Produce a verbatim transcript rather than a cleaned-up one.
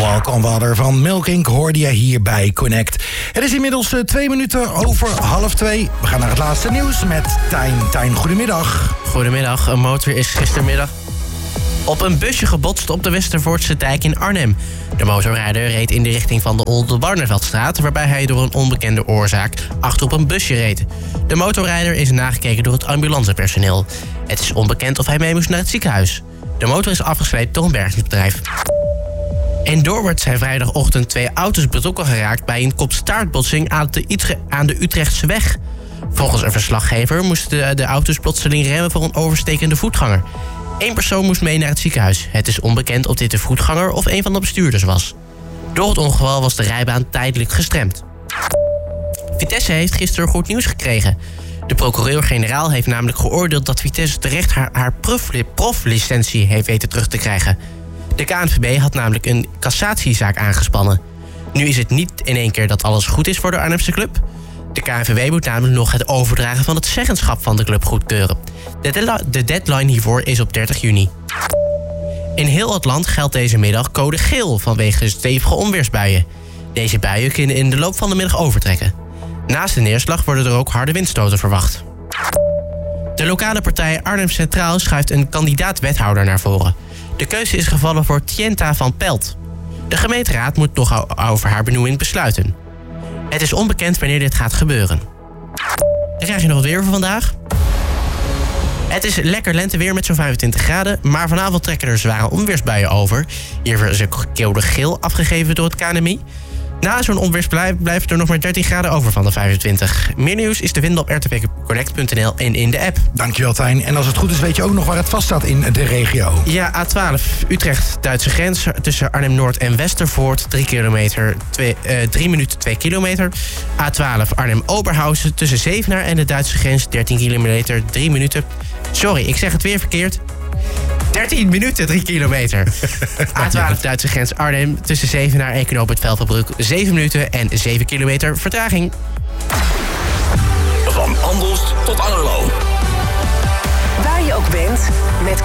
Walk on Water van Milk Incorporated hoorde je hier bij Connect. Het is inmiddels uh, twee minuten over half twee. We gaan naar het laatste nieuws met Tijn. Tijn, goedemiddag. Goedemiddag. Een motor is gistermiddag op een busje gebotst op de Westervoortse dijk in Arnhem. De motorrijder reed in de richting van de Oldenbarneveldstraat, waarbij hij door een onbekende oorzaak achterop een busje reed. De motorrijder is nagekeken door het ambulancepersoneel. Het is onbekend of hij mee moest naar het ziekenhuis. De motor is afgesleept door een bergingsbedrijf. In Doorwerth zijn vrijdagochtend twee auto's betrokken geraakt bij een kopstaartbotsing aan de, Utre- aan de Utrechtse weg. Volgens een verslaggever moesten de, de auto's plotseling remmen voor een overstekende voetganger. Eén persoon moest mee naar het ziekenhuis. Het is onbekend of dit de voetganger of een van de bestuurders was. Door het ongeval was de rijbaan tijdelijk gestremd. Vitesse heeft gisteren goed nieuws gekregen. De procureur-generaal heeft namelijk geoordeeld dat Vitesse terecht haar, haar proflicentie heeft weten terug te krijgen. De K N V B had namelijk een cassatiezaak aangespannen. Nu is het niet in één keer dat alles goed is voor de Arnhemse club. De K N V B moet namelijk nog het overdragen van het zeggenschap van de club goedkeuren. De, de, de deadline hiervoor is op dertig juni. In heel het land geldt deze middag code geel vanwege stevige onweersbuien. Deze buien kunnen in de loop van de middag overtrekken. Naast de neerslag worden er ook harde windstoten verwacht. De lokale partij Arnhem Centraal schuift een kandidaat-wethouder naar voren. De keuze is gevallen voor Tienta van Pelt. De gemeenteraad moet nog over haar benoeming besluiten. Het is onbekend wanneer dit gaat gebeuren. Dan krijg je nog het weer voor vandaag. Het is lekker lenteweer met zo'n vijfentwintig graden... maar vanavond trekken er zware onweersbuien over. Hiervoor is een code geel afgegeven door het K N M I. Na zo'n onweersbui blijft er nog maar dertien graden over van de vijfentwintig. Meer nieuws is te vinden op r t v connect punt n l en in de app. Dankjewel, Tijn. En als het goed is, weet je ook nog waar het vast staat in de regio. Ja, A twaalf, Utrecht, Duitse grens. Tussen Arnhem-Noord en Westervoort. drie kilometer, twee, uh, drie minuten, twee kilometer. A twaalf, Arnhem-Oberhausen. Tussen Zevenaar en de Duitse grens. dertien kilometer, drie minuten. Sorry, ik zeg het weer verkeerd. dertien minuten, drie kilometer. A twaalf, Duitse grens Arnhem. Tussen Zevenaar en Knoop het Velpenbroek. zeven minuten en zeven kilometer vertraging. Van Andelst tot Angerlo. Waar je ook bent, met